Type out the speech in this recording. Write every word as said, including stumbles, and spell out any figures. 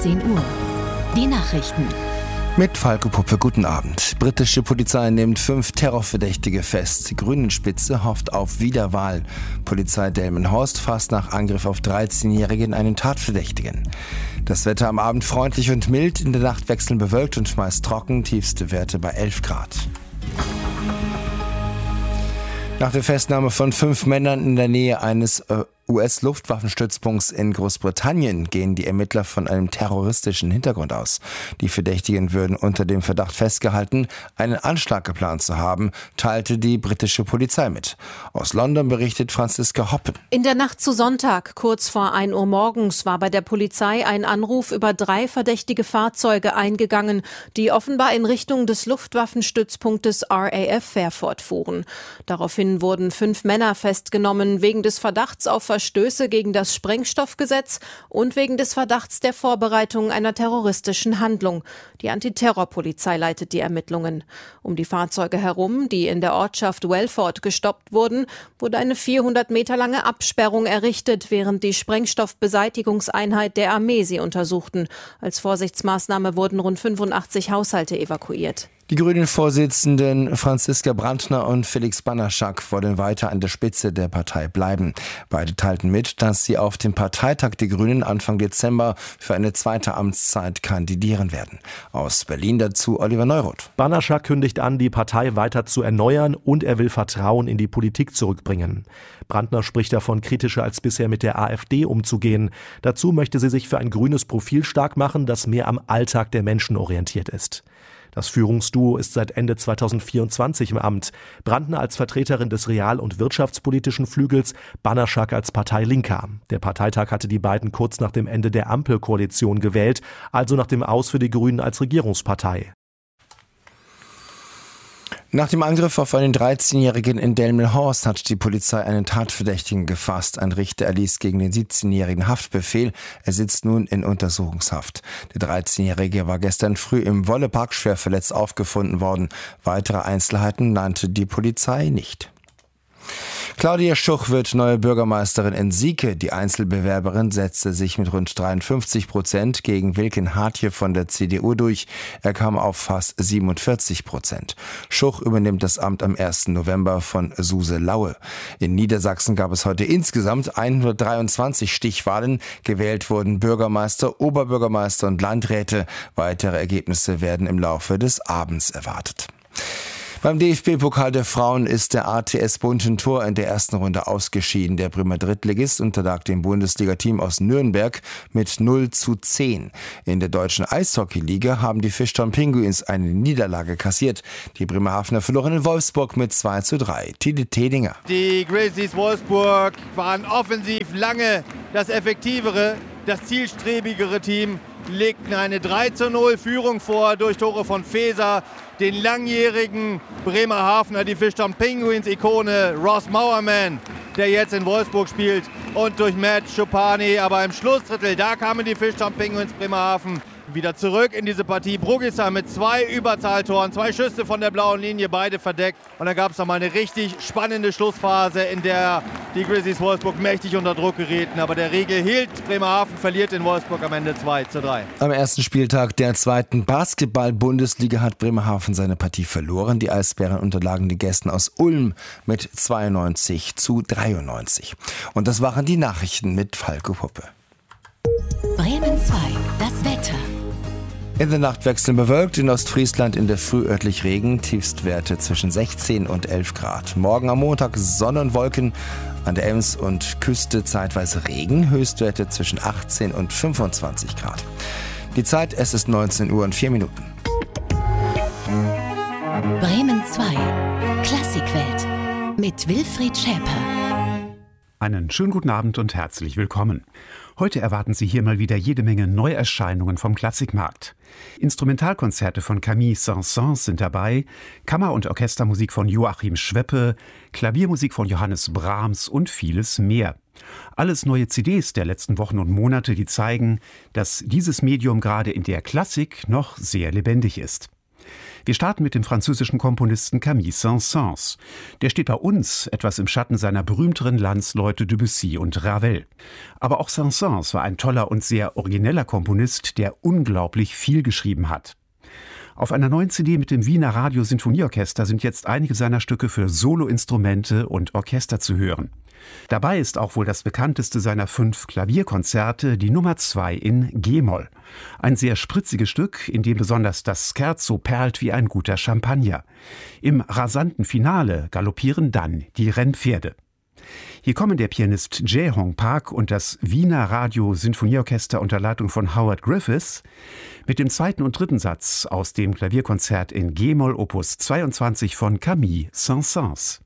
achtzehn Uhr. Die Nachrichten. Mit Falco Puppe, guten Abend. Britische Polizei nimmt fünf Terrorverdächtige fest. Die Grünen-Spitze hofft auf Wiederwahl. Polizei Delmenhorst fasst nach Angriff auf dreizehnjährigen einen Tatverdächtigen. Das Wetter am Abend freundlich und mild, in der Nacht wechselnd bewölkt und meist trocken, tiefste Werte bei elf Grad. Nach der Festnahme von fünf Männern in der Nähe eines äh, U S-Luftwaffenstützpunkts in Großbritannien gehen die Ermittler von einem terroristischen Hintergrund aus. Die Verdächtigen würden unter dem Verdacht festgehalten, einen Anschlag geplant zu haben, teilte die britische Polizei mit. Aus London berichtet Franziska Hoppen. In der Nacht zu Sonntag, kurz vor ein Uhr morgens, war bei der Polizei ein Anruf über drei verdächtige Fahrzeuge eingegangen, die offenbar in Richtung des Luftwaffenstützpunktes R A F Fairford fuhren. Daraufhin wurden fünf Männer festgenommen, wegen des Verdachts auf Verstöße gegen das Sprengstoffgesetz und wegen des Verdachts der Vorbereitung einer terroristischen Handlung. Die Antiterrorpolizei leitet die Ermittlungen. Um die Fahrzeuge herum, die in der Ortschaft Welford gestoppt wurden, wurde eine vierhundert Meter lange Absperrung errichtet, während die Sprengstoffbeseitigungseinheit der Armee sie untersuchten. Als Vorsichtsmaßnahme wurden rund fünfundachtzig Haushalte evakuiert. Die Grünen-Vorsitzenden Franziska Brandner und Felix Banaszak wollen weiter an der Spitze der Partei bleiben. Beide teilten mit, dass sie auf dem Parteitag der Grünen Anfang Dezember für eine zweite Amtszeit kandidieren werden. Aus Berlin dazu Oliver Neuroth. Banaszak kündigt an, die Partei weiter zu erneuern, und er will Vertrauen in die Politik zurückbringen. Brandner spricht davon, kritischer als bisher mit der AfD umzugehen. Dazu möchte sie sich für ein grünes Profil stark machen, das mehr am Alltag der Menschen orientiert ist. Das Führungsduo ist seit Ende zweitausendvierundzwanzig im Amt. Brandner als Vertreterin des real- und wirtschaftspolitischen Flügels, Banaszak als Parteilinker. Der Parteitag hatte die beiden kurz nach dem Ende der Ampelkoalition gewählt, also nach dem Aus für die Grünen als Regierungspartei. Nach dem Angriff auf einen dreizehnjährigen in Delmenhorst hat die Polizei einen Tatverdächtigen gefasst. Ein Richter erließ gegen den siebzehnjährigen Haftbefehl. Er sitzt nun in Untersuchungshaft. Der dreizehnjährige war gestern früh im Wollepark schwer verletzt aufgefunden worden. Weitere Einzelheiten nannte die Polizei nicht. Claudia Schuch wird neue Bürgermeisterin in Sieke. Die Einzelbewerberin setzte sich mit rund dreiundfünfzig Prozent gegen Wilken Hartje von der C D U durch. Er kam auf fast siebenundvierzig Prozent. Schuch übernimmt das Amt am ersten November von Suse Laue. In Niedersachsen gab es heute insgesamt hundertdreiundzwanzig Stichwahlen. Gewählt wurden Bürgermeister, Oberbürgermeister und Landräte. Weitere Ergebnisse werden im Laufe des Abends erwartet. Beim D F B-Pokal der Frauen ist der A T S Bunten-Tor in der ersten Runde ausgeschieden. Der Bremer Drittligist unterlag dem Bundesliga-Team aus Nürnberg mit null zu zehn. In der deutschen Eishockey-Liga haben die Fischtown Penguins eine Niederlage kassiert. Die Bremerhavener verloren in Wolfsburg mit zwei zu drei. Tide Tedinger. Die Grizzlies Wolfsburg waren offensiv lange das effektivere, das zielstrebigere Team, legten eine drei zu null Führung vor durch Tore von Feser, den langjährigen Bremerhavener, die Fischtown Penguins-Ikone Ross Mowerman, der jetzt in Wolfsburg spielt, und durch Matt Schupani. Aber im Schlussdrittel, da kamen die Fischtown Penguins Bremerhaven wieder zurück in diese Partie. Brugisa mit zwei Überzahltoren, zwei Schüsse von der blauen Linie, beide verdeckt. Und dann gab es noch mal eine richtig spannende Schlussphase, in der die Grizzlies Wolfsburg mächtig unter Druck gerieten. Aber der Riegel hielt. Bremerhaven verliert in Wolfsburg am Ende zwei zu drei. Am ersten Spieltag der zweiten Basketball-Bundesliga hat Bremerhaven seine Partie verloren. Die Eisbären unterlagen die Gästen aus Ulm mit zweiundneunzig zu dreiundneunzig. Und das waren die Nachrichten mit Falco Puppe. Bremen zwei, das Wetter. In der Nacht wechselnd bewölkt, in Ostfriesland in der Früh örtlich Regen, Tiefstwerte zwischen sechzehn und elf Grad. Morgen am Montag Sonne und Wolken, an der Ems und Küste zeitweise Regen, Höchstwerte zwischen achtzehn und fünfundzwanzig Grad. Die Zeit, es ist neunzehn Uhr und vier Minuten. Bremen zwei, Klassikwelt mit Wilfried Schäper. Einen schönen guten Abend und herzlich willkommen. Heute erwarten Sie hier mal wieder jede Menge Neuerscheinungen vom Klassikmarkt. Instrumentalkonzerte von Camille Saint-Saëns sind dabei, Kammer- und Orchestermusik von Joachim Schweppe, Klaviermusik von Johannes Brahms und vieles mehr. Alles neue C Ds der letzten Wochen und Monate, die zeigen, dass dieses Medium gerade in der Klassik noch sehr lebendig ist. Wir starten mit dem französischen Komponisten Camille Saint-Saëns. Der steht bei uns etwas im Schatten seiner berühmteren Landsleute Debussy und Ravel. Aber auch Saint-Saëns war ein toller und sehr origineller Komponist, der unglaublich viel geschrieben hat. Auf einer neuen C D mit dem Wiener Radio-Sinfonieorchester sind jetzt einige seiner Stücke für Soloinstrumente und Orchester zu hören. Dabei ist auch wohl das bekannteste seiner fünf Klavierkonzerte, die Nummer zwei in G-Moll. Ein sehr spritziges Stück, in dem besonders das Scherzo perlt wie ein guter Champagner. Im rasanten Finale galoppieren dann die Rennpferde. Hier kommen der Pianist Jae Hong Park und das Wiener Radio-Sinfonieorchester unter Leitung von Howard Griffiths mit dem zweiten und dritten Satz aus dem Klavierkonzert in G-Moll Opus zweiundzwanzig von Camille Saint-Saëns.